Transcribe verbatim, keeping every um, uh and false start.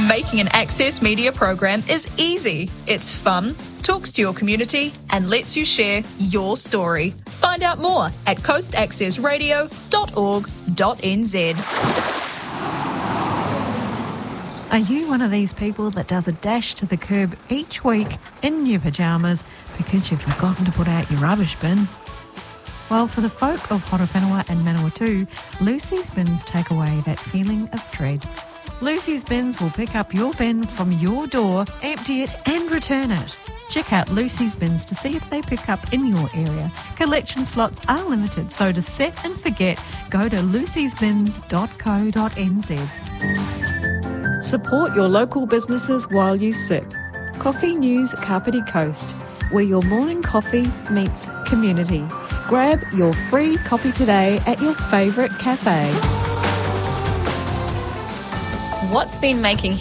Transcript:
Making an Access Media program is easy. It's fun, talks to your community, and lets you share your story. Find out more at coast access radio dot org dot n z. Are you one of these people that does a dash to the curb each week in your pyjamas because you've forgotten to put out your rubbish bin? Well, for the folk of Horowhenua and Manawatu, Lucy's Bins take away that feeling of dread. Lucy's Bins will pick up your bin from your door, empty it and return it. Check out Lucy's Bins to see if they pick up in your area. Collection slots are limited, so to set and forget, go to lucys bins dot co dot n z. Support your local businesses while you sip. Coffee News Kapiti Coast, where your morning coffee meets community. Grab your free copy today at your favourite cafe. What's been making